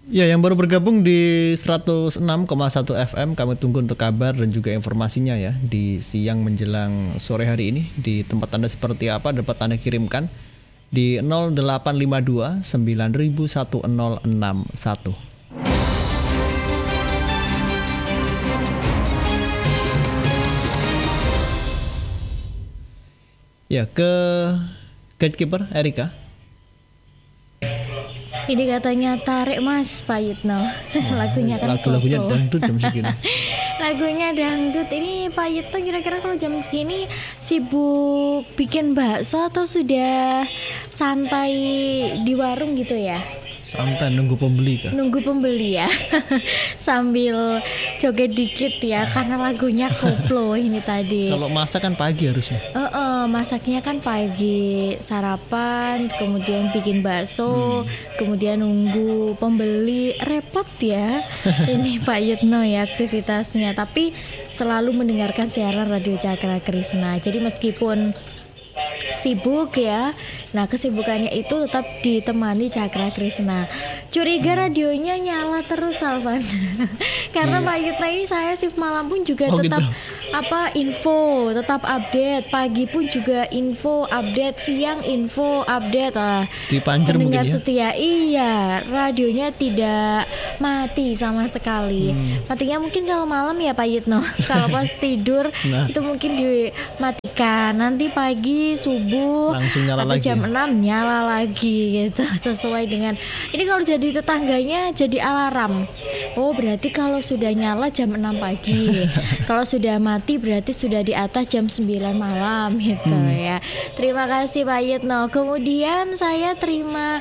Ya, yang baru bergabung di 106,1 FM, kami tunggu untuk kabar dan juga informasinya ya di siang menjelang sore hari ini. Di tempat Anda seperti apa dapat Anda kirimkan di 0852 901061. Ya, ke gatekeeper Erika. Ini katanya tarik Mas Pak Yitno. Lagunya kan lagu-lagunya dangdut jam segini. Lagunya dangdut. Ini Pak Yitno kira-kira kalau jam segini sibuk bikin bakso atau sudah santai di warung gitu ya? Santai nunggu pembeli kah? Nunggu pembeli ya. Sambil joget dikit ya karena lagunya koplo ini tadi. Kalau masak kan pagi harusnya. Masaknya kan pagi, sarapan, kemudian bikin bakso, kemudian nunggu pembeli, repot ya. Ini Pak Yitno ya aktivitasnya, tapi selalu mendengarkan siaran Radio Cakra Krisna. Jadi meskipun sibuk ya, nah kesibukannya itu tetap ditemani Cakra Krisna. Curiga radionya nyala terus Alvan. Karena Pak Yitno ini saya shift malam pun juga tetap gitu. Info, tetap update. Pagi pun juga info, update. Siang info, update. Dipanjer pendengar mungkin ya? setia, iya, radionya tidak mati sama sekali. Matinya mungkin kalau malam ya Pak Yitno. Kalau pas tidur itu mungkin dimatikan. Nanti pagi subuh langsung nyala atau lagi. Jam 6 nyala lagi gitu. Sesuai dengan ini kalau jadi tetangganya jadi alarm. Oh, berarti kalau sudah nyala jam 6 pagi. Kalau sudah mati berarti sudah di atas jam 9 malam gitu ya. Terima kasih Pak Yitno. Kemudian saya terima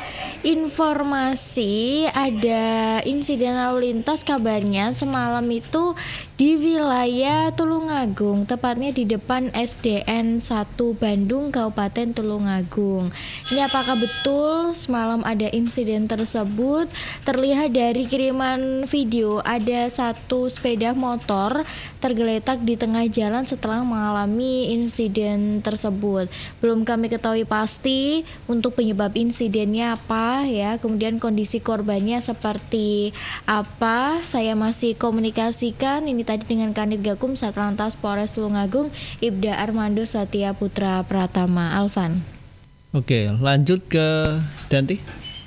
informasi ada insiden lalu lintas kabarnya semalam itu di wilayah Tulungagung, tepatnya di depan SDN 1 Bandung, Kabupaten Tulungagung. Ini apakah betul semalam ada insiden tersebut? Terlihat dari kiriman video ada satu sepeda motor tergeletak di tengah jalan setelah mengalami insiden tersebut. Belum kami ketahui pasti untuk penyebab insidennya apa ya, kemudian kondisi korbannya seperti apa. Saya masih komunikasikan ini tadi dengan Kanit Gakum Satlantas Polres Tulungagung, Ibda Armando Satya Putra Pratama. Alvan. Oke, lanjut ke Danti.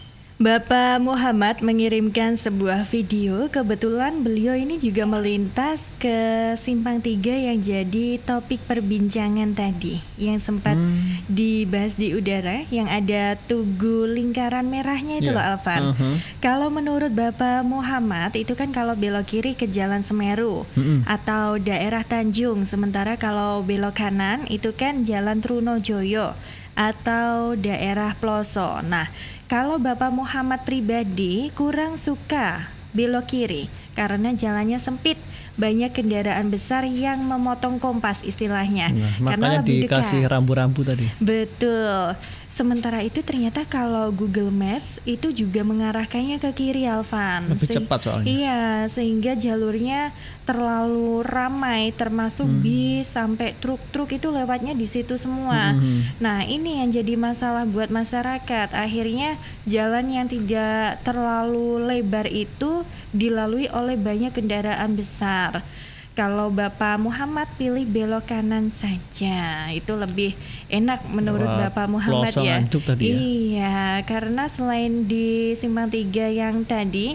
Bapak Muhammad mengirimkan sebuah video. Kebetulan beliau ini juga melintas ke Simpang 3 yang jadi topik perbincangan tadi, yang sempat dibahas di udara, yang ada tugu lingkaran merahnya itu loh Alvan. Kalau menurut Bapak Muhammad itu kan kalau belok kiri ke Jalan Semeru atau daerah Tanjung, sementara kalau belok kanan itu kan Jalan Trunojoyo atau daerah Ploso. Nah, kalau Bapak Muhammad pribadi kurang suka belok kiri karena jalannya sempit, banyak kendaraan besar yang memotong kompas istilahnya. Makanya dikasih rambu-rambu tadi. Betul. Sementara itu ternyata kalau Google Maps itu juga mengarahkannya ke kiri Alvan. Lebih cepat soalnya. Iya, sehingga jalurnya terlalu ramai, termasuk bis sampai truk-truk itu lewatnya di situ semua. Nah, ini yang jadi masalah buat masyarakat. Akhirnya jalan yang tidak terlalu lebar itu dilalui oleh banyak kendaraan besar. Kalau Bapak Muhammad pilih belok kanan saja, itu lebih enak menurut Bapak Muhammad ya. Tadi ya. Iya, karena selain di Simpang 3 yang tadi,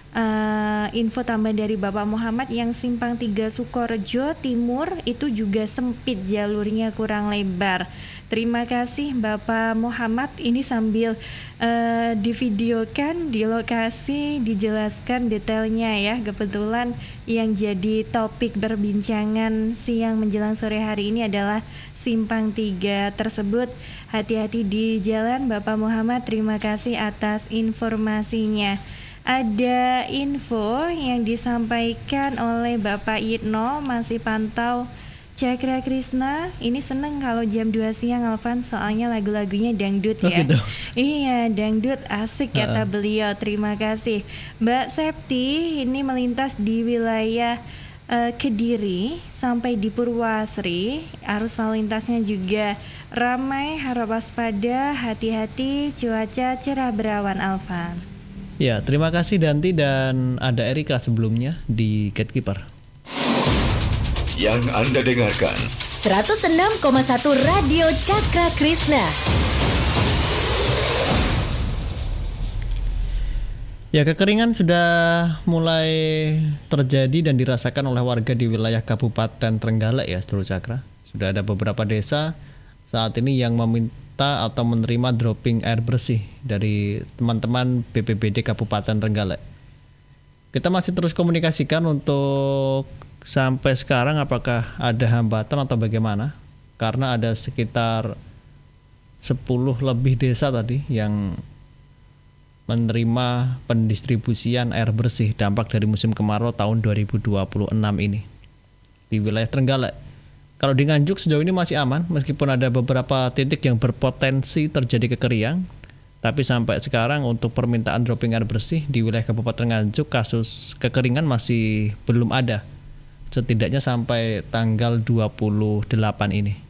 info tambahan dari Bapak Muhammad yang Simpang 3 Sukorejo Timur itu juga sempit, jalurnya kurang lebar. Terima kasih Bapak Muhammad, ini sambil divideokan di lokasi, dijelaskan detailnya ya. Kebetulan yang jadi topik perbincangan siang menjelang sore hari ini adalah Simpang 3 tersebut. Hati-hati di jalan Bapak Muhammad, terima kasih atas informasinya. Ada info yang disampaikan oleh Bapak Yitno, masih pantau Cakra Krisna. Ini seneng kalau jam 2 siang Alvan, soalnya lagu-lagunya dangdut ya. Gitu. Iya, dangdut asik kata beliau. Terima kasih. Mbak Septi ini melintas di wilayah Kediri sampai di Purwasri. Arus lalu lintasnya juga ramai, harap waspada, hati-hati, cuaca cerah berawan Alvan. Ya, terima kasih Danti dan ada Erika sebelumnya di Gatekeeper. Yang Anda dengarkan 106,1 Radio Cakra Krishna. Ya, kekeringan sudah mulai terjadi dan dirasakan oleh warga di wilayah Kabupaten Trenggalek ya, Seluruh Cakra. Sudah ada beberapa desa saat ini yang meminta atau menerima dropping air bersih dari teman-teman BPBD Kabupaten Trenggalek. Kita masih terus komunikasikan untuk sampai sekarang apakah ada hambatan atau bagaimana, karena ada sekitar 10 lebih desa tadi yang menerima pendistribusian air bersih dampak dari musim kemarau tahun 2026 ini di wilayah Trenggalek. Kalau di Nganjuk sejauh ini masih aman meskipun ada beberapa titik yang berpotensi terjadi kekeringan, tapi sampai sekarang untuk permintaan dropping air bersih di wilayah Kabupaten Nganjuk kasus kekeringan masih belum ada, setidaknya sampai tanggal 28 ini.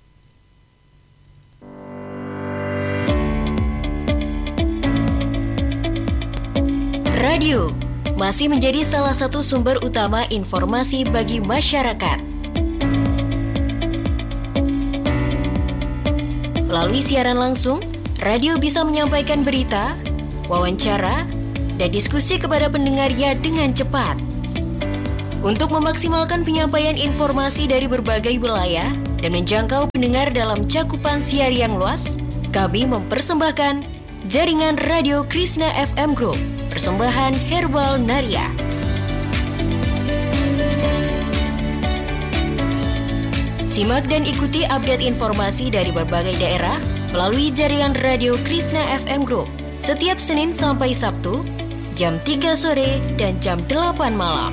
Radio masih menjadi salah satu sumber utama informasi bagi masyarakat. Melalui siaran langsung, radio bisa menyampaikan berita, wawancara, dan diskusi kepada pendengarnya dengan cepat. Untuk memaksimalkan penyampaian informasi dari berbagai wilayah dan menjangkau pendengar dalam cakupan siar yang luas, kami mempersembahkan Jaringan Radio Krishna FM Group, persembahan Herbal Naria. Simak dan ikuti update informasi dari berbagai daerah melalui Jaringan Radio Krishna FM Group setiap Senin sampai Sabtu jam 3 sore dan jam 8 malam.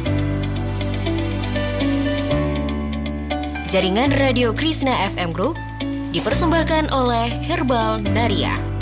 Jaringan Radio Krishna FM Group dipersembahkan oleh Herbal Naria.